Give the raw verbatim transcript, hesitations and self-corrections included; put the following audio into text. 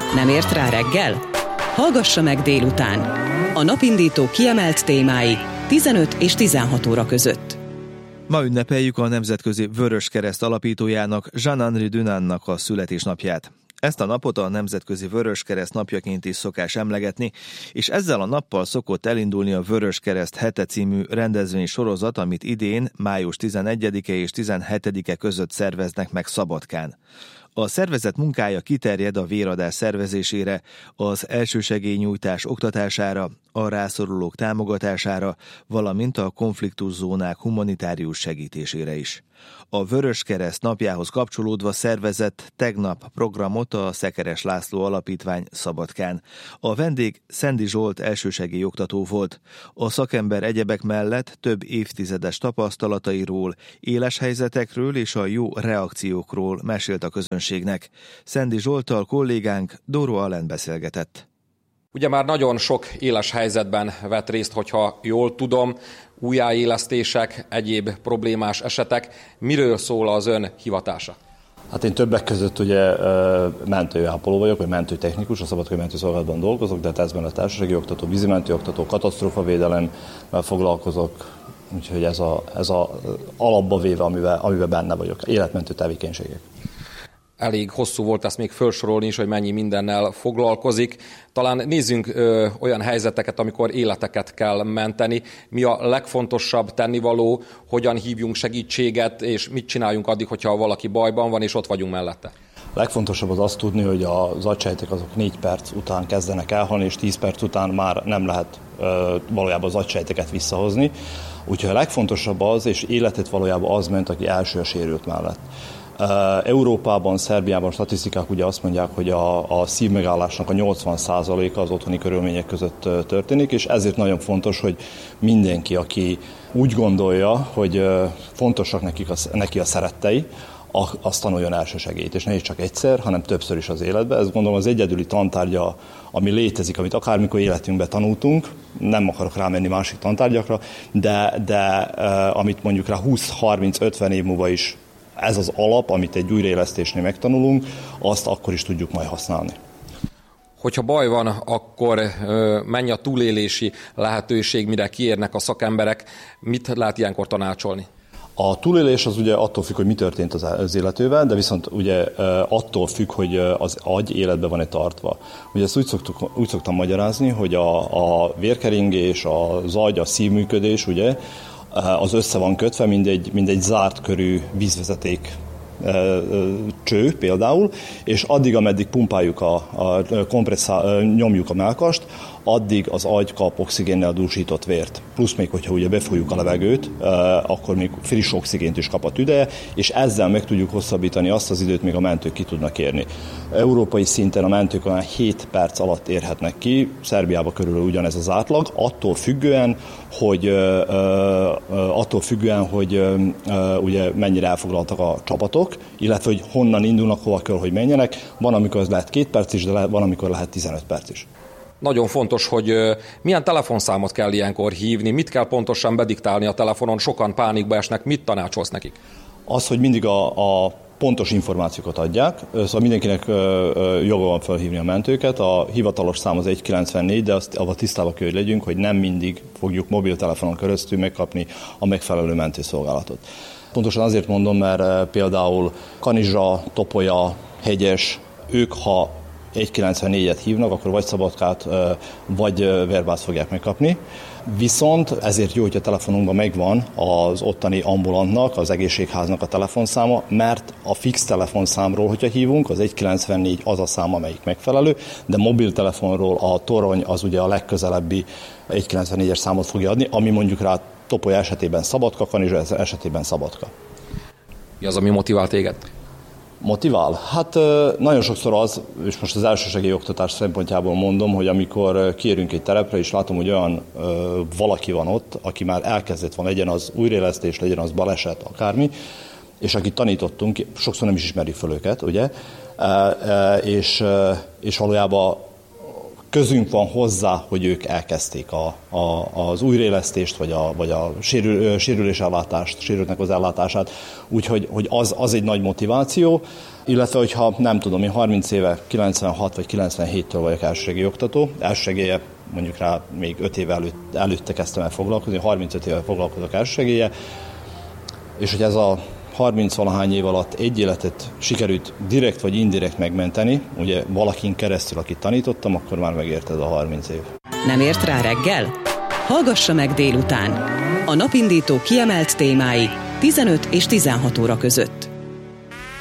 Nem ért rá reggel? Hallgassa meg délután. A napindító kiemelt témái tizenöt és tizenhat óra között. Ma ünnepeljük a Nemzetközi Vöröskereszt alapítójának, Jean-Henri Dunantnak a születésnapját. Ezt a napot a Nemzetközi Vöröskereszt napjaként is szokás emlegetni, és ezzel a nappal szokott elindulni a Vöröskereszt hete című rendezvénysorozat, amit idén május tizenegyedike és tizenhetedike között szerveznek meg Szabadkán. A szervezet munkája kiterjed a véradás szervezésére, az elsősegélynyújtás oktatására, a rászorulók támogatására, valamint a konfliktuszónák humanitárius segítésére is. A Vöröskereszt napjához kapcsolódva szervezett tegnap programot a Szekeres László Alapítvány Szabadkán. A vendég Szendi Zsolt elsősegélyoktató volt. A szakember egyebek mellett több évtizedes tapasztalatairól, éles helyzetekről és a jó reakciókról mesélt a közönségnek. Szendi Zsolttal kollégánk Dóró Allen beszélgetett. Ugye már nagyon sok éles helyzetben vett részt, hogyha jól tudom, újjáélesztések, egyéb problémás esetek. Miről szól az ön hivatása? Hát én többek között ugye mentőápoló vagyok, vagy mentőtechnikus, a Szabadkai Mentőszolgálatban dolgozok, de hát ezben a társasági oktató, vízimentőoktató, katasztrófavédelemmel foglalkozok, úgyhogy ez a, ez a alapba véve, amivel, amivel benne vagyok, életmentő tevékenységek. Elég hosszú volt ezt még felsorolni is, hogy mennyi mindennel foglalkozik. Talán nézzünk ö, olyan helyzeteket, amikor életeket kell menteni. Mi a legfontosabb tennivaló, hogyan hívjunk segítséget, és mit csináljunk addig, hogyha valaki bajban van, és ott vagyunk mellette? A legfontosabb az azt tudni, hogy az agysejtek azok négy perc után kezdenek elhalni, és tíz perc után már nem lehet ö, valójában az agysejteket visszahozni. Úgyhogy a legfontosabb az, és életét valójában az ment, aki első a sérült mellett. Európában, Szerbiában statisztikák ugye azt mondják, hogy a, a szívmegállásnak a nyolcvan százaléka az otthoni körülmények között történik, és ezért nagyon fontos, hogy mindenki, aki úgy gondolja, hogy fontosak nekik a, neki a szerettei, azt tanuljon elsősegélyt, és ne is csak egyszer, hanem többször is az életben. Ez gondolom az egyedüli tantárgya, ami létezik, amit akármikor életünkben tanultunk, nem akarok rámenni másik tantárgyakra, de, de amit mondjuk rá húsz, harminc, ötven év múlva is ez az alap, amit egy újraélesztésnél megtanulunk, azt akkor is tudjuk majd használni. Hogyha baj van, akkor mennyi a túlélési lehetőség, mire kiérnek a szakemberek, mit lehet ilyenkor tanácsolni? A túlélés az ugye attól függ, hogy mi történt az illetővel, de viszont ugye attól függ, hogy az agy életben van-e tartva. Ugye ezt úgy, szoktuk, úgy szoktam magyarázni, hogy a, a vérkeringés, az agy, a szívműködés, ugye, az össze van kötve, mint egy, mint egy zárt körű vízvezeték cső például, és addig, ameddig pumpáljuk a, a kompresszál, nyomjuk a mellkast, addig az agy kap oxigénnel dúsított vért. Plusz még, hogyha ugye befújjuk a levegőt, akkor még friss oxigént is kap a tüdeje, és ezzel meg tudjuk hosszabbítani azt az időt, még a mentők ki tudnak érni. Európai szinten a mentők olyan hét perc alatt érhetnek ki, Szerbiában körülbelül ugyanez az átlag, attól függően, hogy, attól függően, hogy ugye mennyire elfoglaltak a csapatok, illetve hogy honnan indulnak, hova kell, hogy menjenek. Van, amikor ez lehet két perc is, de van, amikor lehet tizenöt perc is. Nagyon fontos, hogy milyen telefonszámot kell ilyenkor hívni, mit kell pontosan bediktálni a telefonon, sokan pánikba esnek, mit tanácsolsz nekik? Az, hogy mindig a, a pontos információkat adják, szóval mindenkinek joga van felhívni a mentőket, a hivatalos szám az egy kilencvennégy, de azt avval tisztában kell, hogy legyünk, hogy nem mindig fogjuk mobiltelefonon keresztül megkapni a megfelelő mentőszolgálatot. Pontosan azért mondom, mert például Kanizsa, Topolya, Hegyes, ők ha egy kilencvennégyet hívnak, akkor vagy Szabadkát, vagy Verbát fogják megkapni. Viszont ezért jó, hogy a telefonunkban megvan az ottani ambulantnak, az egészségháznak a telefonszáma, mert a fix telefonszámról, hogyha hívunk, az egy kilencvennégy az a szám, amelyik megfelelő, de mobiltelefonról a torony az ugye a legközelebbi egy kilencvennégyes számot fogja adni, ami mondjuk rá Topolya esetében Szabadka, Kanizsa esetében Szabadka. Mi az, ami motivál téged? Motivál? Hát nagyon sokszor az, és most az elsősegélyoktatás szempontjából mondom, hogy amikor kiérünk egy terepre, és látom, hogy olyan ö, valaki van ott, aki már elkezdett van, legyen az újraélesztés, legyen az baleset, akármi, és akit tanítottunk, sokszor nem is ismerjük fel őket, ugye, e, e, és, e, és valójában közünk van hozzá, hogy ők elkezdték a, a, az újraélesztést, vagy a, vagy a sérül, sérülésellátást, sérültnek az ellátását. Úgyhogy hogy az, az egy nagy motiváció, illetve hogyha nem tudom, én harminc éve, kilencvenhat vagy kilencvenhéttől vagyok elsősegély oktató, elsősegélye mondjuk rá még öt éve előtt, előtte kezdtem el foglalkozni, harmincöt éve foglalkozok elsősegélye, és hogy ez a harminc-valahány év alatt egy életet sikerült direkt vagy indirekt megmenteni, ugye valakin keresztül, akit tanítottam, akkor már megérte ez a harminc év. Nem ért rá reggel? Hallgassa meg délután. A napindító kiemelt témái tizenöt és tizenhat óra között.